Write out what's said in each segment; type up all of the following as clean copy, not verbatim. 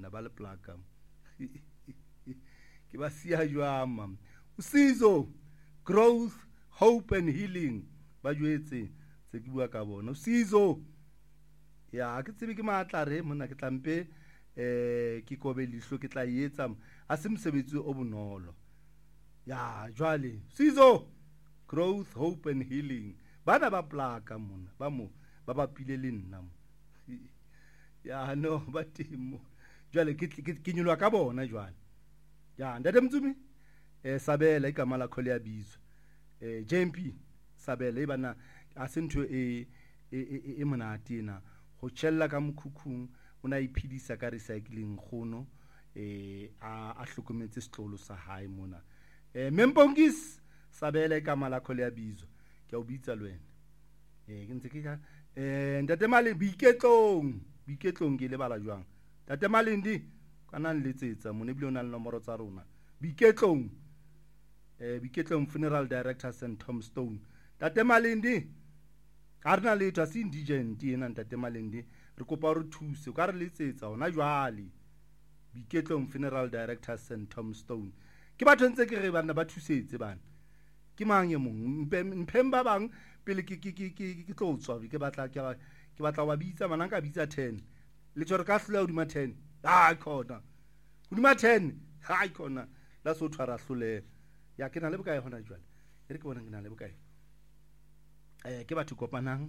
monna ba le plaka ke ba sia jwang mam Usizo growth hope and healing ba jwetse se ke bua ka bona Usizo ya ke tsebe ke matla re monna ke tlampe ke kobe lihlo ke tla etsa a se mosebetsi o bonolo ya jwale Usizo growth hope and healing bana ba plaka monna ba mo ba bapile le nna ya no ba timo jwale ke nyolwa ka bona jwale ya ndade mtsumi Sabela igama lakho liyabizwa JMP Sabela ibana asintho monate na go tshella ka mokhukhung una iphidisa ka recycling khono a hlokometse setlolo sa hae mona Mempongis Sabela igama lakho liyabizwa ke a ubitsa le wena ke ntse ke ka ndate mali biketlong ke le bala jwang tate malindi kana nletsetsa mone bile ona le nomoro tsa rona biketlong funeral director St Tomstone tate malindi ga rena letho a se indigent ena tate malindi re kopa re thuse ka re letsetsa ona jwale biketlong funeral director St Tomstone ke batho ntse ke re bana ba thusetse bana ke mang ye mong mpemba bang pele ke tlo tswa ke batla wa bitsa mana ka bitsa 10 le tsore ka hlola o di ma 10 ha khona o di ma 10 ha khona la so tshwara hlole ya ke na le bokae hona jwale re ke bona ke na le bokae ke batho kopanang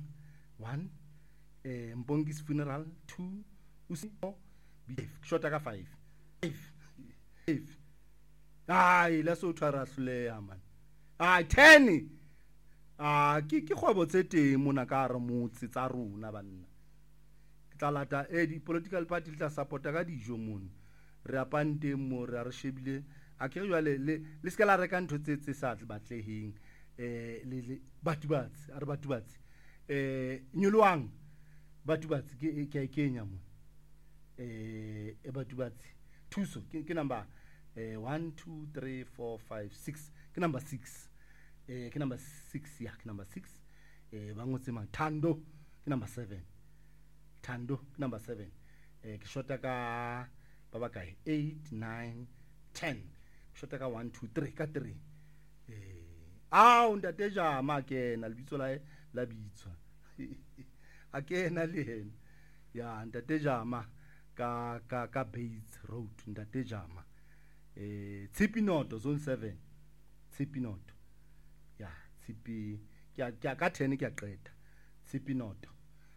1 Mbongis funeral 2 usi shota ka 5 ai la so tshwara hlole ya man 10 ke kgwebo tse teng mona ka re motse tsa rona banna ke tla lata di political party tla supporta ka dijo mona re apante mo re shebile a ke jwale le se ka la reka ntho tse sa batleheng le batubatsi a re batubatsi nyolwang batubatsi ke a Kenya mo batubatsi thuso ke number 1 2 3 4 5 6 ke number 6 ke number 6 ya ke number 6 ba ngotse mang Thando ke number 7 Thando ke number 7 ke shota ka ba ba kae 8 9 10 shota ka 1 2 3 ka 3 ndate jama ke na lebitso la bitswa a ke na le hen ya ndate jama ka Bates Road ndate jama Tsipinoto zone 7 Tsipinoto ya Tsipi ke ka 10 ke a qeta Tsipinoto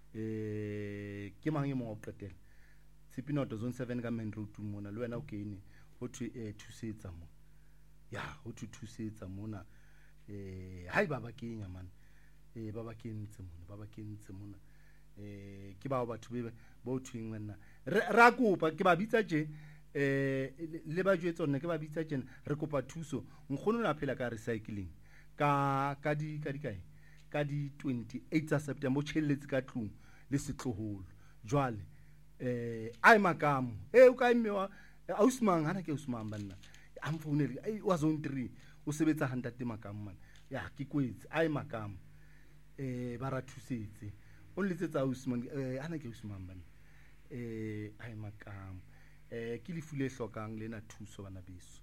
ke mang ye mo qetela Tsipinoto zone 7 ka main road mona le wena o kene ho thusetsa mo ya ho thusetsa mona hai baba Kenya man baba kentse mona ke ba batho bo thweng wena ra kopa ke ba bitsa je le ba jwetsa nne ke ba bitsa jena re kopa thuso nkgono na phela ka recycling ka di 28 tsa September o tshelletse ka tlung le setloholo jwale ai makamo o ka imewa Ausmang hana ke Ausmang banna am phone wa zone 3 o sebetsa hantate makamo man ya ke kwetse ai makamo ba ra thusetse o letsetsa Ausmang hana ke Ausmang banna ai makamo ke le fule hlokang lena thuso bana beso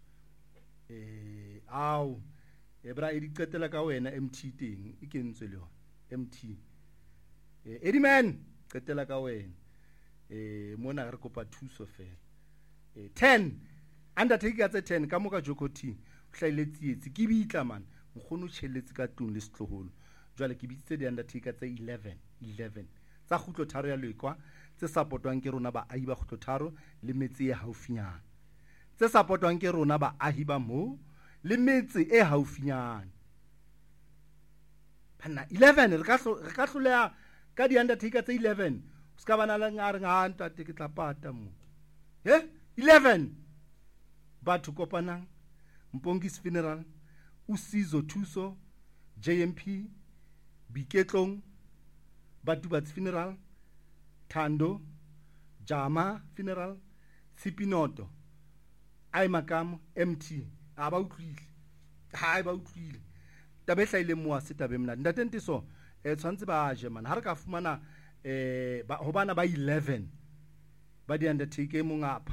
bra e di qetela ka wena MT teng e kentswe le yona MT Ediman qetela ka wena mona re kopa thuso fela 10 undertaker tse 10 ka moka Jokoti o hlaile tsietsi ke bitla man nkgono tshelletse ka tung le setloholo jwale ke bitsitse di undertaker tse 11 tsa khutlo tharo ya lekwa tse supportwang ke rona ba ahi ba khutlo tharo le metsi e haufinyana tse supportwang ke rona ba ahi ba mo le metsi e haufinyana bana 11 re ka hloleha ka di undertaker tse 11 o ska bana la ngare nganta te ke tla pata mo 11 batho kopanang Mpongis funeral Usizo thuso JMP Biketlong Batubatsi funeral Thando Jama funeral Tsipinoto ai makamo MT ba utlwile ha ba utlwile tabe hlaile moa se tabe mna ndatente so tshwantse ba je man ha re ka fumana ho bana ba 11 ba di undertake monga